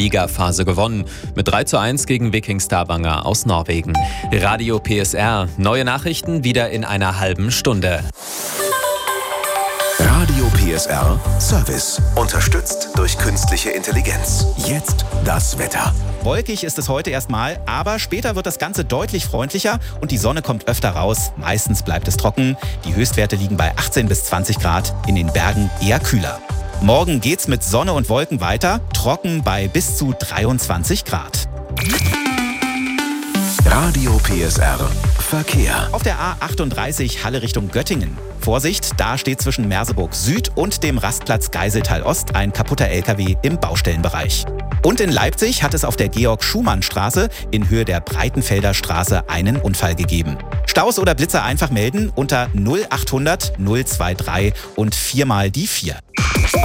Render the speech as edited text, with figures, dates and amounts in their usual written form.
Ligaphase gewonnen. Mit 3:1 gegen Viking Stavanger aus Norwegen. Radio PSR. Neue Nachrichten wieder in einer halben Stunde. Radio PSR Service. Unterstützt durch künstliche Intelligenz. Jetzt das Wetter. Wolkig ist es heute erstmal, aber später wird das Ganze deutlich freundlicher und die Sonne kommt öfter raus. Meistens bleibt es trocken. Die Höchstwerte liegen bei 18 bis 20 Grad, in den Bergen eher kühler. Morgen geht's mit Sonne und Wolken weiter, trocken bei bis zu 23 Grad. Radio PSR Verkehr. Auf der A38 Halle Richtung Göttingen. Vorsicht, da steht zwischen Merseburg Süd und dem Rastplatz Geiseltal Ost ein kaputter LKW im Baustellenbereich. Und in Leipzig hat es auf der Georg-Schumann-Straße in Höhe der Breitenfelder Straße einen Unfall gegeben. Staus oder Blitzer einfach melden unter 0800 023 und 4 mal die 4.